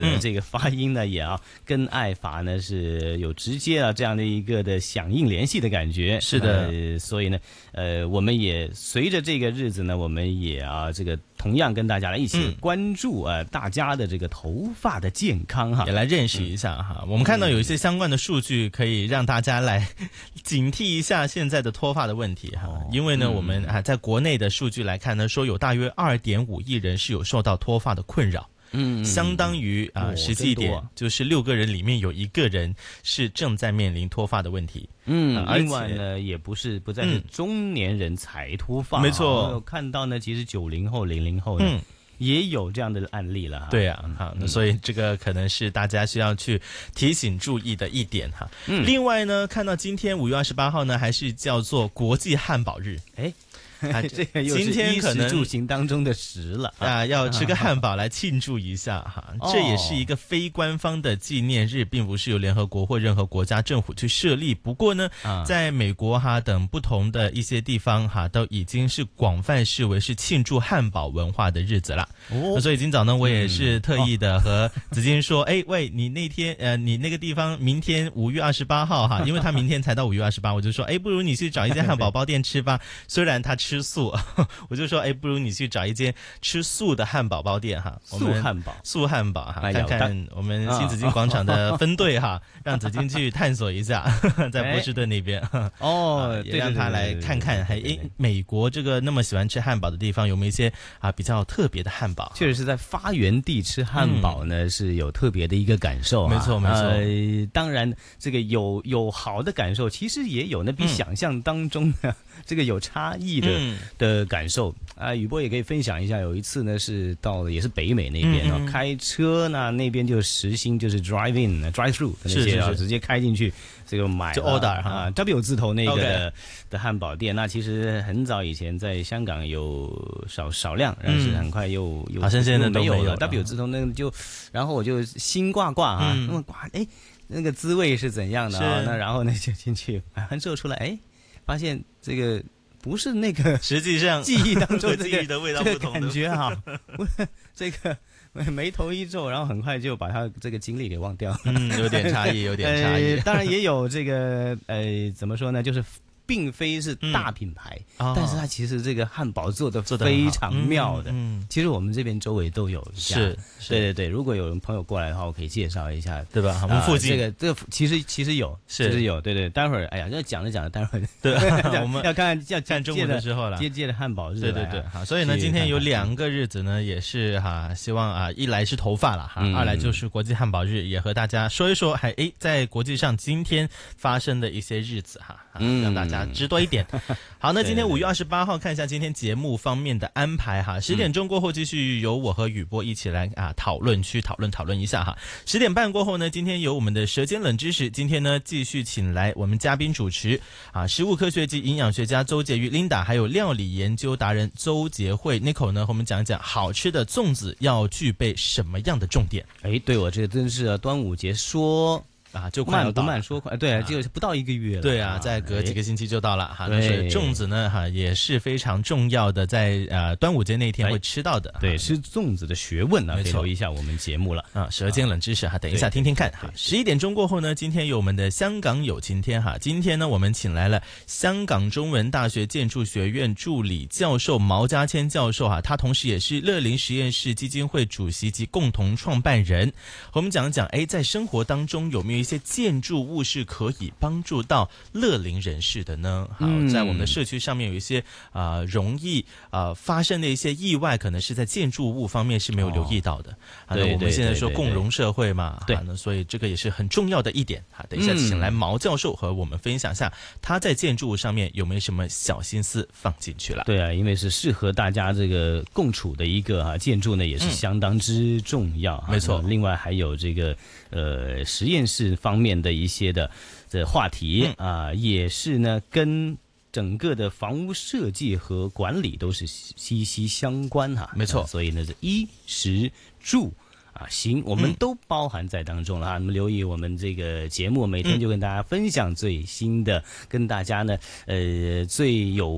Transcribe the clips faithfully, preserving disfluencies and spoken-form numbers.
的这个发音呢，也啊跟爱法呢是有直接啊这样的一个的响应联系的感觉。 是的， 呃、所以呢，呃，我们也随着这个日子呢，我们也啊这个同样跟大家来一起关注啊、嗯呃、大家的这个头发的健康哈， 也来认识一下哈。嗯、我们看到有一些相关的数据，可以让大家来警惕一下现在的脱发的问题哈。哦、因为呢，嗯、我们啊在国内的数据来看呢，说有大约二点五亿人是有受到脱发的困扰。嗯，相当于啊、呃，实际一点就是六个人里面有一个人是正在面临脱发的问题。 嗯，另外呢，也不是不再是中年人才脱发， 嗯、没错。 我有看到呢，其实九零后、零零后呢、嗯、也有这样的案例了。 对啊，好，那所以这个可能是大家需要去提醒注意的一点哈。嗯，另外呢，看到今天五月二十八号呢，还是叫做国际汉堡日。哎。 啊，这个又是衣食住行当中的食了啊，要吃个汉堡来庆祝一下哈。这也是一个非官方的纪念日，并不是由联合国或任何国家政府去设立。不过呢，在美国哈等不同的一些地方哈，都已经是广泛视为是庆祝汉堡文化的日子了。哦，所以今早呢，我也是特意的和子金说，哎、嗯哦、喂，你那天呃，你那个地方明天五月二十八号哈，因为他明天才到五月二十八，我就说，哎，不如你去找一间汉堡包店吃吧。虽然他吃。吃素，我就说，哎，不如你去找一间吃素的汉堡包店哈， 素汉堡， 素汉堡哈，看看我们新紫金广场的分队哈，让紫金去探索一下，在波士顿那边哦，也让他来看看，还哎，美国这个那么喜欢吃汉堡的地方，有没有一些啊比较特别的汉堡？ 确实是在发源地吃汉堡呢，是有特别的一个感受， 没错没错。 呃，当然这个有有好的感受，其实也有那比想象当中的这个有差异的。嗯的感受啊，宇波也可以分享一下。有一次呢，是到了也是北美那边哦，嗯嗯开车呢那边就实行就是 drive in drive through 的那些啊，直接开进去这个买就 order 啊 W 字头那个的, 的汉堡店。那其实很早以前在香港有少少量，但是很快又又好像现在都没有了。 没有了 W 字头那个就，然后我就心挂挂啊，那么挂哎，那个滋味是怎样的啊？那然后呢就进去买完之后出来，哎，发现这个。不是那个， 实际上记忆当中记忆的味道不同的感觉哈，这个眉头一皱，然后很快就把他这个经历给忘掉， 嗯，有点差异，有点差异。 呃、当然也有这个呃，怎么说呢，就是。并非是大品牌，嗯、但是它其实这个汉堡做的非常妙的。嗯，其实我们这边周围都有一家。 是， 对对对。如果有人朋友过来的话，我可以介绍一下， 对吧？我们附近、 呃、这个这个其实其实有， 是其实有。对对，待会儿哎呀，要讲着讲着，待会儿对，我们要看要看中午的时候了， 接接着汉堡日。 对对对，好，所以呢，今天有两个日子呢，也是哈，希望啊，一来是头发了哈，嗯、二来就是国际汉堡日，也和大家说一说，还哎，在国际上今天发生的一些日子哈，嗯、让大家知多一点。好，那今天五月二十八号，看一下今天节目方面的安排哈。十点钟过后，继续由我和宇波一起来啊讨论，去讨论讨论一下哈。十点半过后呢，今天有我们的舌尖冷知识，今天呢继续请来我们嘉宾主持啊，食物科学及营养学家周洁玉 Linda， 还有料理研究达人周洁慧 Nicole 呢，和我们讲一讲好吃的粽子要具备什么样的重点。 哎，对，我这个真是端午节说。 啊，就快慢不慢说快，对，就不到一个月了。 对啊，再隔几个星期就到了哈。但是粽子呢，哈也是非常重要的，在呃端午节那天会吃到的。 对，吃粽子的学问呢，可以留一下我们节目了啊。舌尖冷知识哈，等一下听听看哈。十一点钟过后呢，今天有我们的香港有晴天哈。今天呢，我们请来了香港中文大学建筑学院助理教授毛家谦教授哈，他同时也是乐龄实验室基金会主席及共同创办人，和我们讲讲哎，在生活当中有没有一些建筑物是可以帮助到乐龄人士的呢？好，在我们的社区上面有一些啊、呃、容易啊、呃、发生的一些意外，可能是在建筑物方面是没有留意到的。哦、对，我们现在说共融社会嘛，对，那所以这个也是很重要的一点。好，等一下请来毛教授和我们分享一下他在建筑物上面有没有什么小心思放进去了。 对啊，因为是适合大家这个共处的一个哈、啊、建筑呢，也是相当之重要。嗯、没错，另外还有这个呃实验室方面的一些的这话题啊、呃，也是呢跟整个的房屋设计和管理都是息息相关哈。 没错， 所以呢，这衣食住啊行，我们都包含在当中了哈。那么留意我们这个节目，每天就跟大家分享最新的，跟大家呢呃最有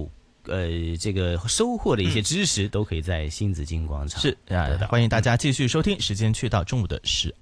呃这个收获的一些知识，嗯、都可以在新紫金广场是啊，欢迎大家继续收听，时间去到中午的十二。